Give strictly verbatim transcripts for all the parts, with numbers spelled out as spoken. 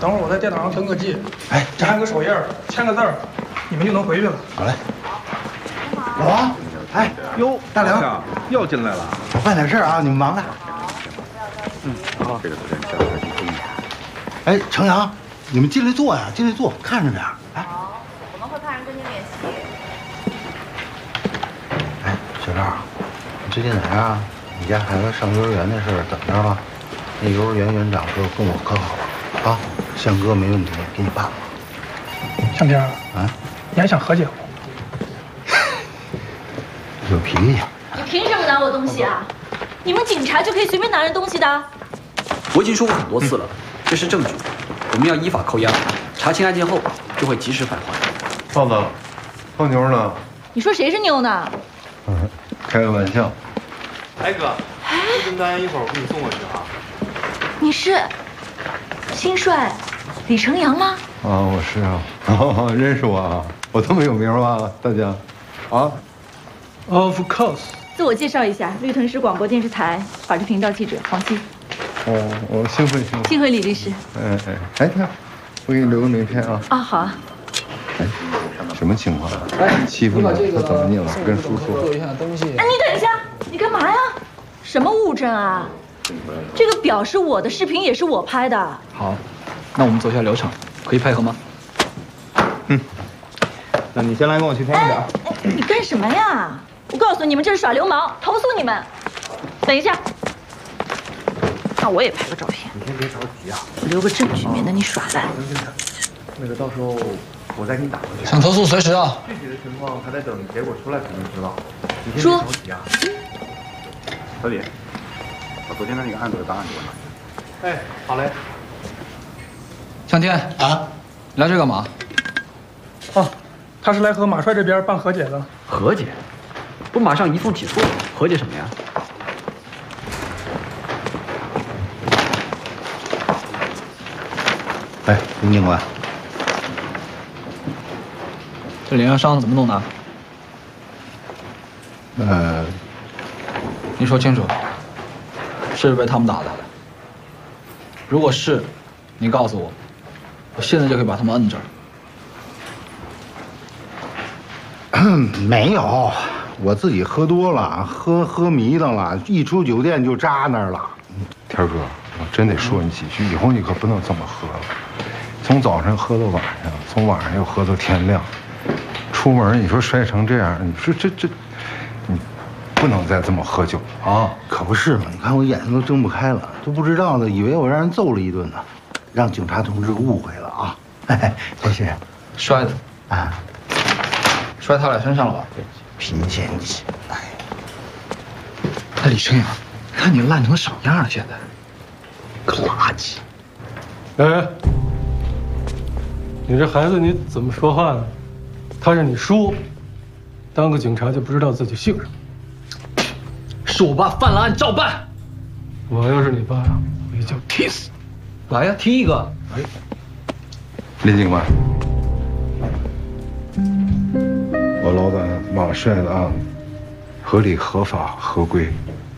等会儿我在电脑上登个记， 哎， 粘个手印，签个字儿，你们就能回去了。 好嘞。老王，哎，哟，大梁又进来了。 我办点事儿啊，你们忙着。 嗯，好。这个昨天叫他去中午。 哎，程阳，你们进来坐呀，进来坐，看着点。哎， 好，我们会派人跟您联系。 哎，小赵，你最近咋样？你家孩子上幼儿园那事儿怎么着了？那幼儿园园长说跟我可好了啊，向哥没问题，给你办了。 向天啊， 你还想和解不？ 有脾气。 你凭什么拿我东西啊？你们警察就可以随便拿人东西的？ 我已经说过很多次了，这是证据，我们要依法扣押，查清案件后就会及时返还。 豹子，泡妞呢？ 你说谁是妞呢？ 嗯，开个玩笑。 哎哥，这订单一会儿我给你送过去啊。 你是新帅李成阳吗？ 啊，我是啊，哦，认识我啊？我这么有名吗？大家，啊 Of course。 自我介绍一下，绿藤市广播电视台法制频道记者黄希。 哦，我幸会幸会。 幸会李律师。 哎哎，哎，看，我给你留个名片啊。 啊，好啊。 哎，什么情况？哎，欺负你了？他怎么你了？跟叔说。 做一下东西。 哎，你等一下，你干嘛呀？什么物证啊？这个表是我的，视频也是我拍的。 好，那我们走一下流程，可以配合吗？ 嗯，那你先来跟我去填个表。 哎，你干什么呀？我告诉你们，这是耍流氓，投诉你们！等一下，那我也拍个照片。 你先别着急啊， 留个证据，免得你耍赖。 那个到时候我再给你打过去。 想投诉随时啊。 具体的情况还得等结果出来才能知道。你先别着急啊。 小李，把昨天的那个案子的档案给我拿。 哎，好嘞。 向天啊， 你来这干嘛？ 哦，他是来和马帅这边办和解的。 和解？不马上移送起诉？和解什么呀？ 哎，林警官， 这脸上伤怎么弄的？ 呃， 你说清楚，是不是被他们打的？如果是，你告诉我，我现在就可以把他们摁这儿。 没有，我自己喝多了，喝喝迷瞪了，一出酒店就扎那儿了。 天哥，我真得说你几句，以后你可不能这么喝了。从早上喝到晚上，从晚上又喝到天亮，出门你说摔成这样，你说这这，你不能再这么喝酒啊！ 可不是嘛，你看我眼睛都睁不开了，都不知道呢，以为我让人揍了一顿呢，让警察同志误会了啊！嘿嘿，谢谢。 摔的啊， 摔他俩身上了吧？ 贫贱气，哎， 那李成阳，看你烂成什么样了？现在， 个垃圾！ 哎，你这孩子你怎么说话呢？他是你叔，当个警察就不知道自己姓什么。 是我爸犯了案照办。 我要是你爸，我一脚踢死。 来呀，踢一个！哎， 林警官，我老板马帅的案子合理、合法、合规，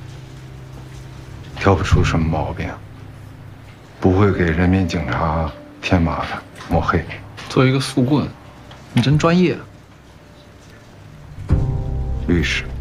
挑不出什么毛病，不会给人民警察添麻烦、抹黑。 作为一个宿棍，你真专业。 律师。